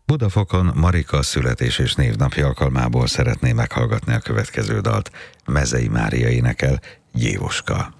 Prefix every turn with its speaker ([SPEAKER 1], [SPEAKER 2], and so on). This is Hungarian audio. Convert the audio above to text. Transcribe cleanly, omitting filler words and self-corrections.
[SPEAKER 1] Budafokon Marika születés és névnapja alkalmából szeretné meghallgatni a következő dalt. Mezei Mária énekel, Gyévoska.